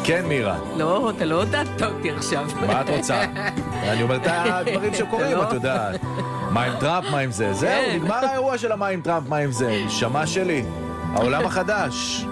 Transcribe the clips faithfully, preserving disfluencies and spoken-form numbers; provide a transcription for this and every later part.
כן, מירה. לא, אתה לא הודעת אותי עכשיו. מה את רוצה? אני אומר את הדברים שקורים, את יודעת. מה עם טראמפ, מה עם זה? זהו, נגמר האירוע של המה עם טראמפ, מה עם זה? שמע שלי. העולם החדש.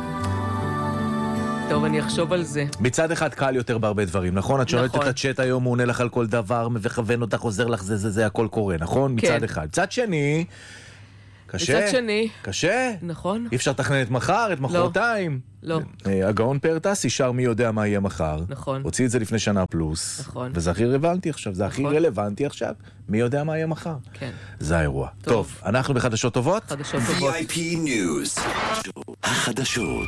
טוב, אני אחשוב על זה. מצד אחד קל יותר בהרבה דברים, נכון? את שואלת את הצ'אט היום, הוא עונה לך על כל דבר, מכוון אותך, עוזר לך, זה, זה, זה, הכל קורה, נכון? כן. מצד אחד. מצד שני, קשה. מצד שני. קשה. נכון. אי אפשר לתכנן את מחר, את מחרתיים. לא. הגאון פרטס ישר מי יודע מה יהיה מחר. נכון. הוציא את זה לפני שנה פלוס. נכון. וזה הכי רלוונטי עכשיו, זה הכי נכון. רלוונטי עכשיו. מי יודע מה יהיה מחר. כן. זה האירוע. טוב. טוב, אנחנו בחדשות טובות. חדשות טובות. וי איי פי News. החדשות.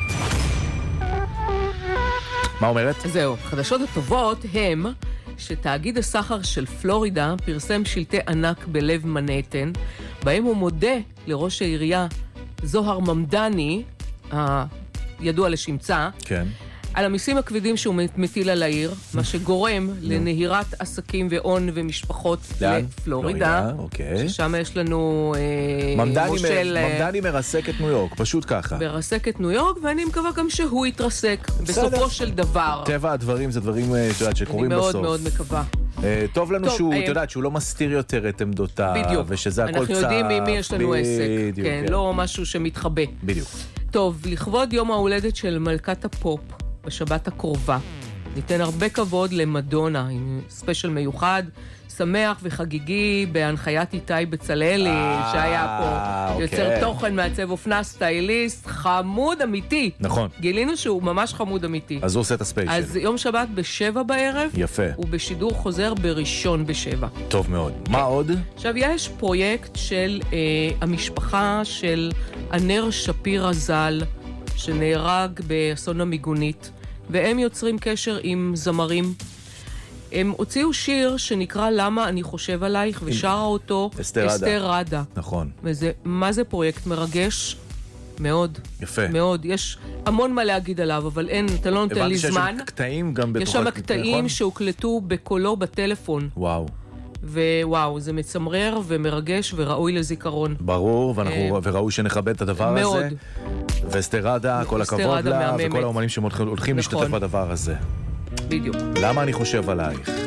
מה אומרת? זהו, חדשות הטובות הם שתאגיד הסחר של פלורידה פרסם שלטי ענק בלב מנהטן, בהם הוא מודה לראש העירייה זוהר ממדני, הידוע לשמצה, כן. על המיסים הכבדים שהוא מטיל על העיר, מה שגורם לנהירת עסקים והון ומשפחות לפלורידה, אוקיי. ששם יש לנו ממדני מושל... ממדני מרסק את ניו יורק, פשוט ככה. מרסק את ניו יורק, ואני מקווה גם שהוא יתרסק בסופו של דבר. טבע הדברים זה דברים, את יודעת, שקורים בסוף. אני מאוד מאוד מקווה. טוב לנו שהוא, את יודעת, שהוא לא מסתיר יותר את עמדותיו, בדיוק. ושזה הכל צף. אנחנו יודעים ממי יש לנו עסק. כן, לא משהו שמתחבא. בדיוק. טוב, לכבוד יום ההולדת של מלכת הפופ בשבת הקרובה, ניתן הרבה כבוד למדונה, עם ספיישל מיוחד, שמח וחגיגי, בהנחיית איתי בצלאלי, שהיה פה יוצר תוכן, מעצב אופנה, סטייליסט, חמוד אמיתי. נכון. גילינו שהוא ממש חמוד אמיתי. אז הוא עושה את הספיישל. אז יום שבת בשבע בערב. יפה. הוא בשידור חוזר בראשון בשבע. טוב מאוד. מה עוד? עכשיו, יש פרויקט של אה, המשפחה של אנר שפירא ז"ל, שנהרג באסון המיגונית, והם יוצרים קשר עם זמרים. הם הוציאו שיר שנקרא למה אני חושב עלייך, ושרה אותו אסתר אסתר רדה. נכון. וזה, מה זה פרויקט מרגש? מאוד. יפה. מאוד. יש המון מה להגיד עליו, אבל אין, אתה לא נותן לי זמן. הבנתי שיש שם קטעים גם בתוך... יש שם קטעים שהוקלטו בקולו בטלפון. וואו. ווואו, זה מצמרר ומרגש וראוי לזיכרון. ברור, ואנחנו, וראוי שנכבד את הדבר מאוד. הזה. ואסתר רדה, כל הכבוד לה, וכל האומנים שהולכים להשתתף בדבר הזה. בדיוק. למה אני חושב עלייך?